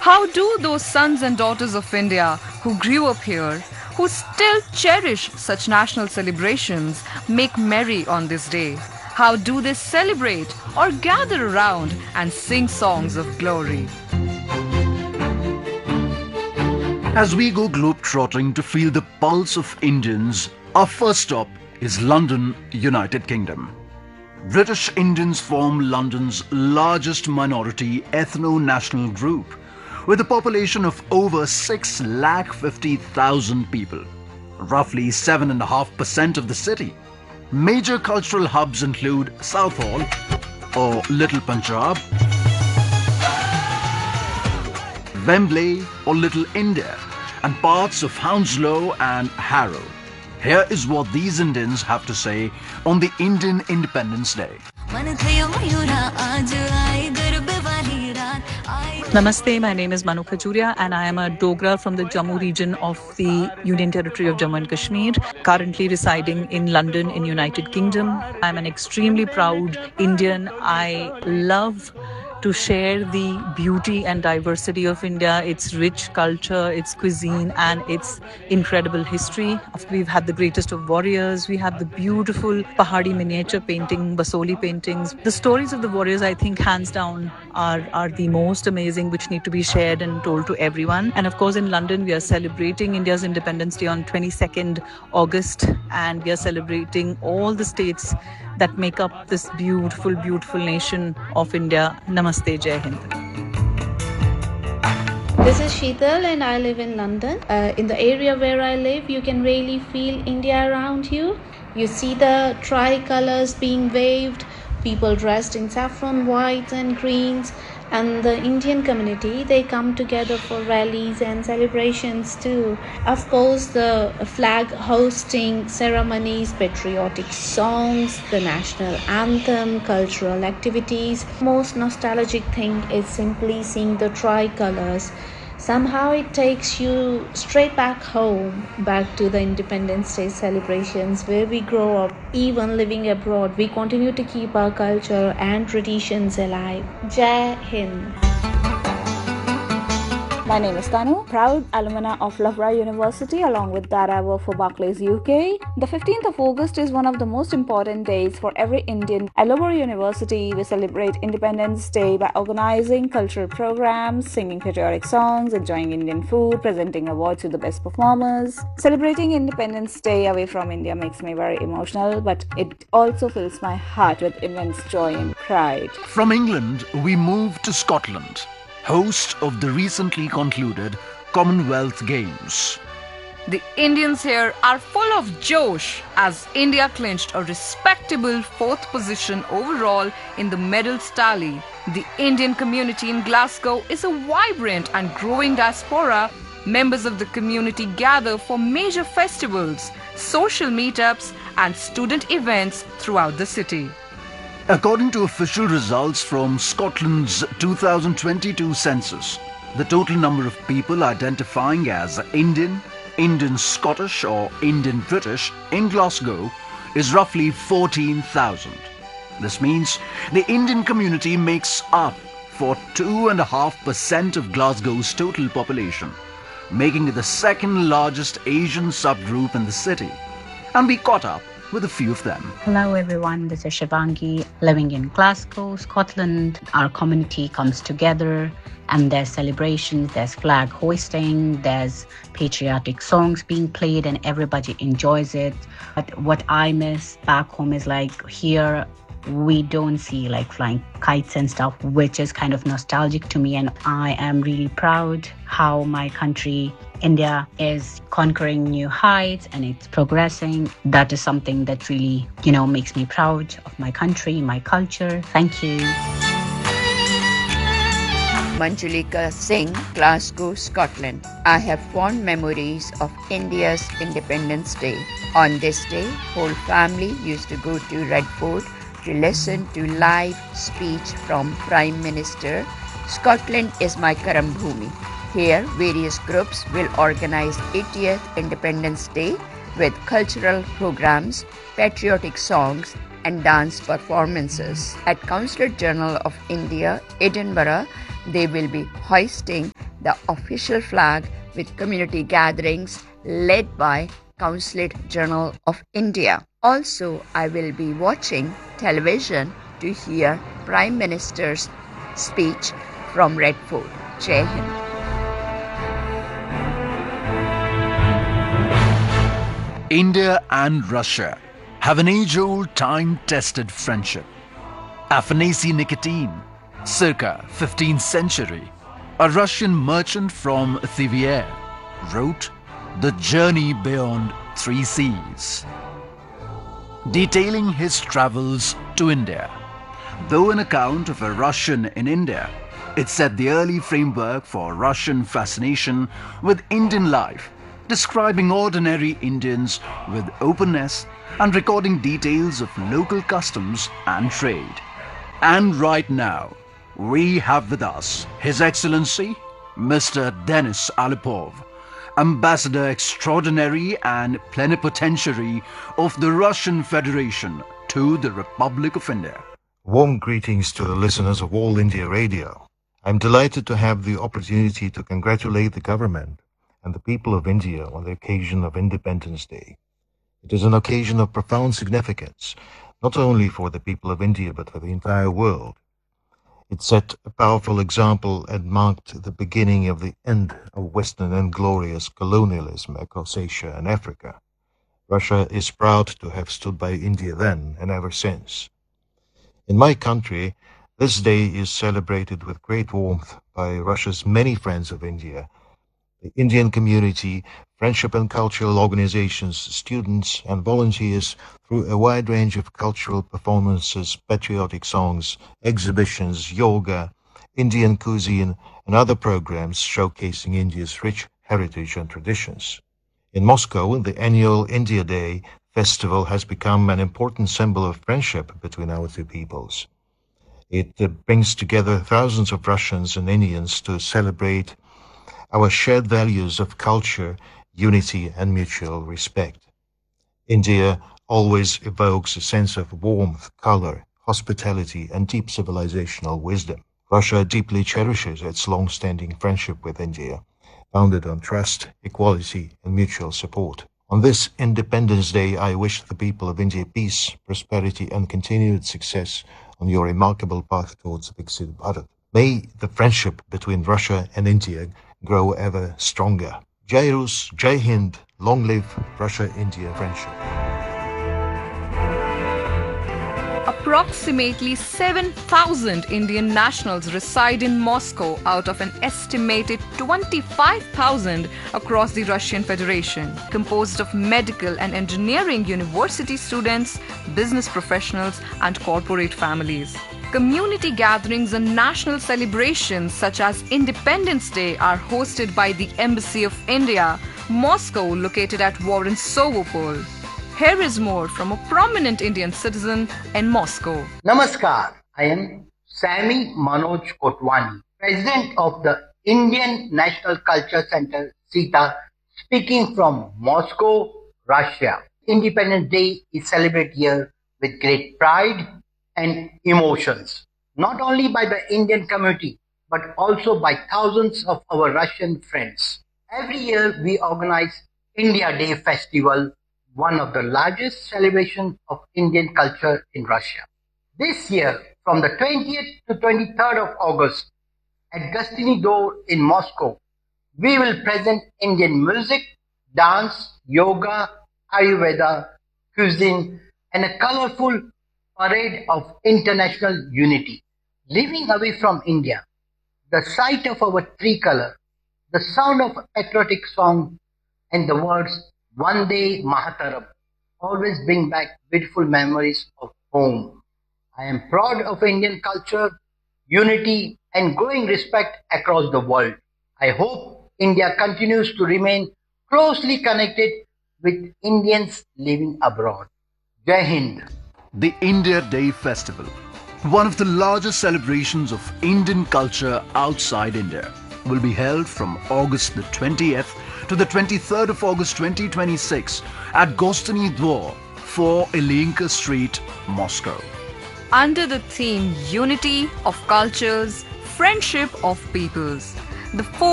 How do those sons and daughters of India who grew up here, who still cherish such national celebrations, make merry on this day? How do they celebrate or gather around and sing songs of glory? As we go globe-trotting to feel the pulse of Indians, our first stop is London, United Kingdom. British Indians form London's largest minority ethno-national group, with a population of over 650,000 people, roughly 7.5% of the city. Major cultural hubs include Southall or Little Punjab, Wembley or Little India, and parts of Hounslow and Harrow. Here is what these Indians have to say on the Indian Independence Day. Namaste, my name is Manu Khajuria and I am a Dogra from the Jammu region of the Union Territory of Jammu and Kashmir, currently residing in London in United Kingdom. I'm an extremely proud Indian. I love to share the beauty and diversity of India, its rich culture, its cuisine, and its incredible history. We've had the greatest of warriors. We have the beautiful Pahadi miniature painting, Basoli paintings. The stories of the warriors, I think, hands down, are the most amazing, which need to be shared and told to everyone. And of course, in London, we are celebrating India's Independence Day on 22nd August, and we are celebrating all the states that make up this beautiful, beautiful nation of India. Namaste, Jai Hind. This is Sheetal and I live in London. In the area where I live, you can really feel India around you. You see the tricolors being waved, people dressed in saffron, whites and greens, and the Indian community, they come together for rallies and celebrations too. Of course, the flag hosting ceremonies, patriotic songs, the national anthem, cultural activities. Most nostalgic thing is simply seeing the tricolors. Somehow it takes you straight back home, back to the Independence Day celebrations where we grow up. Even living abroad, we continue to keep our culture and traditions alive. Jai Hind. My name is Tanu, proud alumna of Loughborough University. Along with that, I work for Barclays UK. The 15th of August is one of the most important days for every Indian. At Loughborough University, we celebrate Independence Day by organizing cultural programs, singing patriotic songs, enjoying Indian food, presenting awards to the best performers. Celebrating Independence Day away from India makes me very emotional, but it also fills my heart with immense joy and pride. From England, we move to Scotland, host of the recently concluded Commonwealth Games. The Indians here are full of josh as India clinched a respectable 4th position overall in the medals tally. The Indian community in Glasgow is a vibrant and growing diaspora. Members of the community gather for major festivals, social meetups, and student events throughout the city. According to official results from Scotland's 2022 census, the total number of people identifying as Indian, Indian Scottish or Indian British in Glasgow is roughly 14,000. This means the Indian community makes up for 2.5% of Glasgow's total population, making it the second largest Asian subgroup in the city. And we caught up with a few of them. Hello everyone, this is Shivangi living in Glasgow, Scotland. Our community comes together and there's celebrations, there's flag hoisting, there's patriotic songs being played and everybody enjoys it. But what I miss back home is like here we don't see like flying kites and stuff, which is kind of nostalgic to me, and I am really proud how my country India is conquering new heights and it's progressing. That is something that really, makes me proud of my country, my culture. Thank you. Manjulika Singh, Glasgow, Scotland. I have fond memories of India's Independence Day. On this day, whole family used to go to Red Fort to listen to live speech from Prime Minister. Scotland is my Karam Bhumi. Here, various groups will organize 80th Independence Day with cultural programs, patriotic songs, and dance performances. At Consulate General of India, Edinburgh, they will be hoisting the official flag with community gatherings led by Consulate General of India. Also, I will be watching television to hear Prime Minister's speech from Red Fort. Jai Hind. India and Russia have an age-old, time-tested friendship. Afanasy Nikitin, circa 15th century, a Russian merchant from Tver, wrote The Journey Beyond Three Seas, detailing his travels to India. Though an account of a Russian in India, it set the early framework for Russian fascination with Indian life, describing ordinary Indians with openness and recording details of local customs and trade. And right now, we have with us His Excellency, Mr. Denis Alipov, Ambassador Extraordinary and Plenipotentiary of the Russian Federation to the Republic of India. Warm greetings to the listeners of All India Radio. I'm delighted to have the opportunity to congratulate the government and the people of India on the occasion of Independence Day. It is an occasion of profound significance, not only for the people of India but for the entire world. It set a powerful example and marked the beginning of the end of Western inglorious colonialism across Asia and Africa. Russia is proud to have stood by India then and ever since. In my country, this day is celebrated with great warmth by Russia's many friends of India, the Indian community, friendship and cultural organizations, students and volunteers through a wide range of cultural performances, patriotic songs, exhibitions, yoga, Indian cuisine and other programs showcasing India's rich heritage and traditions. In Moscow, the annual India Day festival has become an important symbol of friendship between our two peoples. It brings together thousands of Russians and Indians to celebrate our shared values of culture, unity, and mutual respect. India always evokes a sense of warmth, color, hospitality, and deep civilizational wisdom. Russia deeply cherishes its long-standing friendship with India, founded on trust, equality, and mutual support. On this Independence Day, I wish the people of India peace, prosperity, and continued success on your remarkable path towards Viksit Bharat. May the friendship between Russia and India grow ever stronger. Jai Rus, Jai Hind, long live Russia-India friendship. Approximately 7,000 Indian nationals reside in Moscow out of an estimated 25,000 across the Russian Federation, composed of medical and engineering university students, business professionals, and corporate families. Community gatherings and national celebrations such as Independence Day are hosted by the Embassy of India, Moscow, located at Warren Sovopol. Here is more from a prominent Indian citizen in Moscow. Namaskar, I am Sami Manoj Kotwani, President of the Indian National Culture Center, SITA, speaking from Moscow, Russia. Independence Day is celebrated here with great pride and emotions, not only by the Indian community, but also by thousands of our Russian friends. Every year we organize India Day Festival, one of the largest celebrations of Indian culture in Russia. This year, from the 20th to 23rd of August, at Gostiny Dvor in Moscow, we will present Indian music, dance, yoga, Ayurveda, cuisine, and a colorful parade of international unity. Living away from India, the sight of our tricolor, the sound of patriotic song, and the words Vande Mataram always bring back beautiful memories of home. I am proud of Indian culture, unity, and growing respect across the world. I hope India continues to remain closely connected with Indians living abroad. Jai Hind. The India Day Festival, one of the largest celebrations of Indian culture outside India, will be held from August the 20th to the 23rd of August 2026 at Gostiny Dvor, 4 Ilinka Street, Moscow. Under the theme Unity of Cultures, Friendship of Peoples, the